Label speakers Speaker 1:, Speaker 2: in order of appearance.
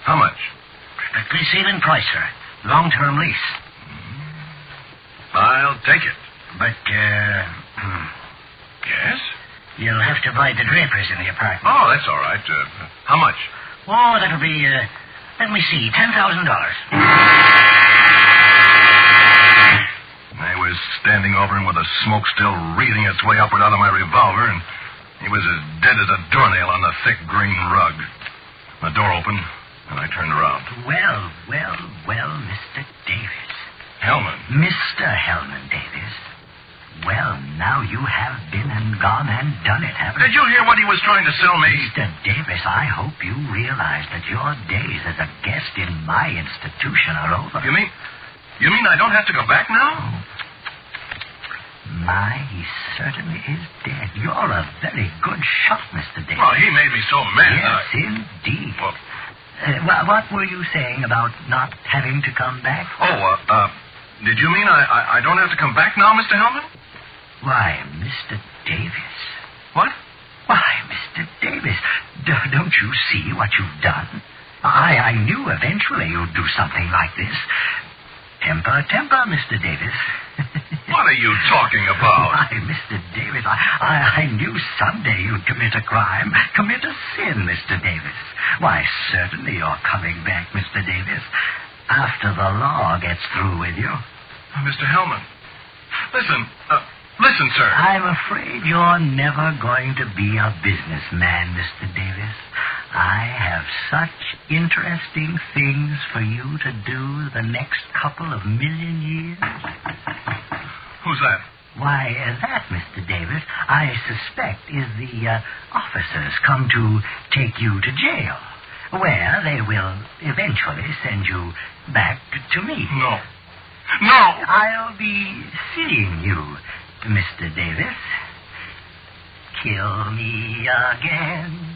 Speaker 1: How much?
Speaker 2: Strictly ceiling price, sir. Long-term lease.
Speaker 1: I'll take it.
Speaker 2: But,
Speaker 1: Yes?
Speaker 2: you'll have to buy the drapers in the apartment.
Speaker 1: Oh, that's all right. How much?
Speaker 2: Oh, that'll be, let me see, $10,000.
Speaker 1: I was standing over him with the smoke still wreathing its way upward out of my revolver, and he was as dead as a doornail on the thick green rug. The door opened, and I turned around.
Speaker 2: Well, Mr. Davis.
Speaker 1: Hellman.
Speaker 2: Mr. Hellman Davis. Well, now you have been and gone and done it, haven't
Speaker 1: Did you hear what he was trying to sell me?
Speaker 2: Mr. Davis, I hope you realize that your days as a guest in my institution are over.
Speaker 1: You mean I don't have to go back now?
Speaker 2: My, he certainly is dead. You're a very good shot, Mr. Davis.
Speaker 1: Well, he made me so mad.
Speaker 2: Yes, indeed.
Speaker 1: Well,
Speaker 2: what were you saying about not having to come back?
Speaker 1: Did you mean I don't have to come back now, Mr. Hellman?
Speaker 2: Why, Mr. Davis.
Speaker 1: What?
Speaker 2: Why, Mr. Davis, don't you see what you've done? I knew eventually you'd do something like this. Temper, Mr. Davis.
Speaker 1: What are you talking about?
Speaker 2: Why, Mr. Davis, I knew someday you'd commit a crime, commit a sin, Mr. Davis. Why, certainly you're coming back, Mr. Davis, after the law gets through with you.
Speaker 1: Mr. Hellman, listen, sir.
Speaker 2: I'm afraid you're never going to be a businessman, Mr. Davis. I have such interesting things for you to do the next couple of million years.
Speaker 1: Who's that?
Speaker 2: Why, that, Mr. Davis, I suspect is the officers come to take you to jail, where they will eventually send you back to me.
Speaker 1: No.
Speaker 2: I'll be seeing you, Mr. Davis. Kill me again.